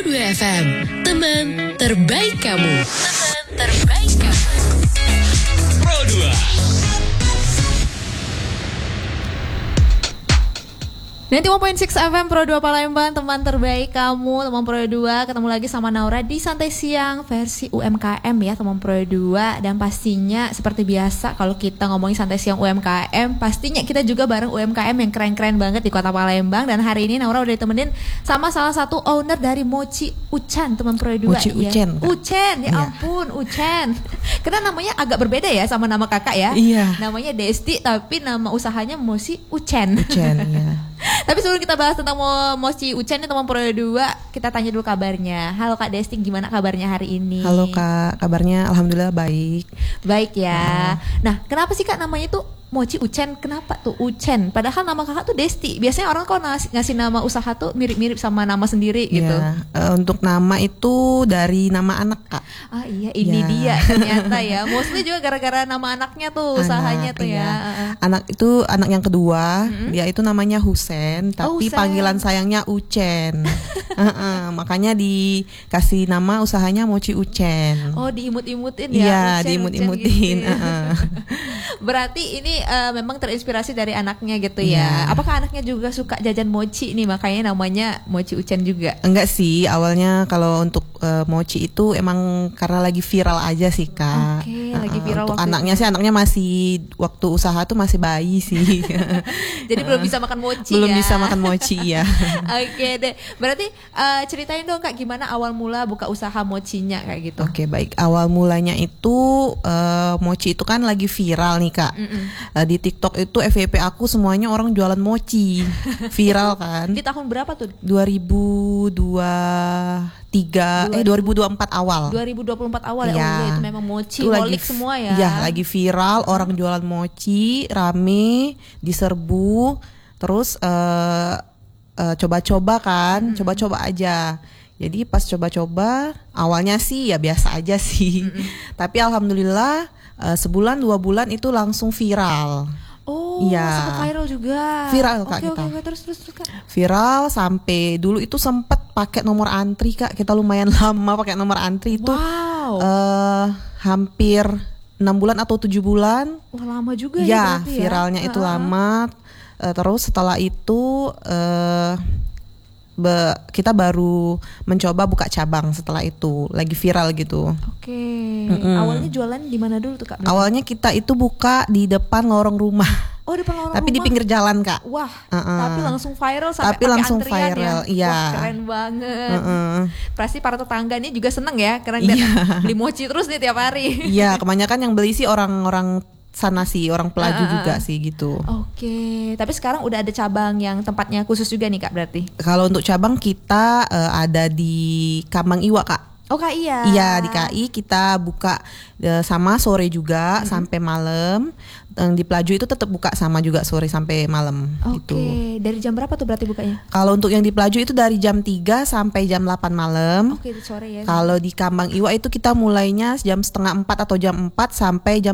Pro 2 FM, teman terbaik kamu. Teman terbaik kamu. Pro 2. 91.6 FM Pro 2 Palembang, teman terbaik kamu, teman Pro 2. Ketemu lagi sama Naura di Santai Siang versi UMKM ya, teman Pro 2. Dan pastinya seperti biasa kalau kita ngomongin Santai Siang UMKM, pastinya kita juga bareng UMKM yang keren-keren banget di Kota Palembang. Dan hari ini Naura udah ditemenin sama salah satu owner dari Mochi Uchen, teman Pro 2. Mochi ya. Uchen. Uchen, ya ampun, Uchen. Karena namanya agak berbeda ya sama nama kakak ya. Iya. Namanya Desti tapi nama usahanya Mochi Uchen. Uchen, ya. Tapi sebelum kita bahas tentang Mochi Uchen nih teman Pro 2, kita tanya dulu kabarnya. Halo Kak Desti, gimana kabarnya hari ini? Halo Kak, kabarnya alhamdulillah baik. Baik ya. Nah, kenapa sih Kak namanya tuh Mochi Uchen? Kenapa tuh Uchen? Padahal nama kakak tuh Desti. Biasanya orang kalau ngasih nama usaha tuh mirip-mirip sama nama sendiri gitu. Ya, untuk nama itu dari nama anak Kak. Ah iya, ini dia ternyata ya. Mostly juga gara-gara nama anaknya tuh usahanya tuh ya. Anak itu anak yang kedua, dia itu namanya Husen, tapi Husen. panggilan sayangnya Uchen. Makanya dikasih nama usahanya Mochi Uchen. Oh, diimut-imutin ya. Iya, Uchen, diimut-imutin. Uchen gitu. Berarti ini memang terinspirasi dari anaknya gitu ya. Iya. Apakah anaknya juga suka jajan mochi nih, makanya namanya Mochi Uchen juga? Enggak sih, awalnya kalau untuk mochi itu emang karena lagi viral aja sih Kak. Oke, lagi viral untuk waktu anaknya itu. sih, anaknya masih waktu usaha tuh masih bayi sih. Jadi belum bisa makan mochi Belum ya. bisa makan mochi ya. Oke deh. Berarti ceritain dong Kak, gimana awal mula buka usaha mochinya kayak gitu. Oke, baik. Awal mulanya itu mochi itu kan lagi viral nih Kak. Di TikTok itu FYP aku semuanya orang jualan mochi. Viral kan. Di tahun berapa tuh? 2024 awal. 2024 awal ya. Iya. Oh iya, itu memang mochi Itu holik semua ya. Iya, lagi viral, orang jualan mochi, rame, diserbu, terus coba-coba kan, coba-coba aja. Jadi pas coba-coba, awalnya sih ya biasa aja sih. Tapi alhamdulillah sebulan 2 bulan itu langsung viral. Oh, Iya. sempat viral juga. Viral, Kak, Oke, kita. oke, terus Kak. Viral sampai dulu itu sempet pakai nomor antri Kak. Kita lumayan lama pakai nomor antri itu. Wow. Hampir 6 bulan atau 7 bulan. Wah, lama juga Ya, berarti viralnya itu lama. Terus setelah itu kita baru mencoba buka cabang setelah itu, lagi viral gitu. Oke. Awalnya jualan di mana dulu tuh Kak? Awalnya kita itu buka di depan lorong rumah. Oh, depan lorong Tapi di rumah. pinggir jalan Kak. Wah, tapi langsung viral sampai Tapi pakai langsung antrian viral, ya. iya. Wah, keren banget. Pasti para tetangganya juga seneng ya, karena beli mochi terus nih tiap hari. Iya, kebanyakan yang beli sih orang-orang sana sih, orang pelaju juga sih gitu. Oke, tapi sekarang udah ada cabang yang tempatnya khusus juga nih Kak berarti? Kalau untuk cabang kita ada di Kambang Iwa Kak. Oh Kak, iya. Iya, di KI kita buka sama sore juga sampai malam. Di Pelaju itu tetap buka sama juga sore sampai malam gitu. Oke, dari jam berapa tuh berarti bukanya? Kalau untuk yang di Pelaju itu dari jam 3 sampai jam 8 malam. Oke, itu sore ya. Kalau di Kambang Iwa itu kita mulainya jam setengah 4 atau jam 4 sampai jam